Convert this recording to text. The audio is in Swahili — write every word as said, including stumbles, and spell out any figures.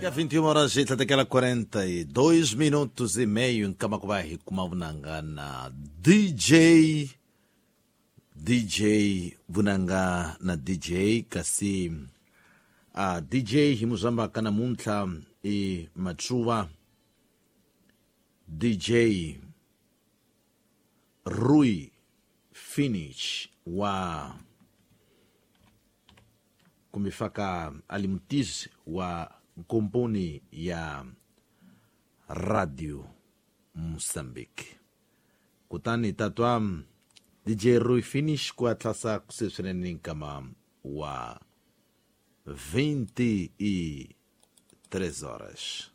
Chega vinte e uma horas, gente, até aquela quarenta e dois minutos e meio em Kamakubahi, Kumavunanga na D J. D J Vunanga na D J, kasi a D J Himuzamba Kanamunta e Machuwa. D J Rui Finish wa kumifaka alimtiz wa komponi ya Radio Mozambique. Kutani tatwam D J Rui Finish kwa tasa kusesrenin kama wa vinte e três horas.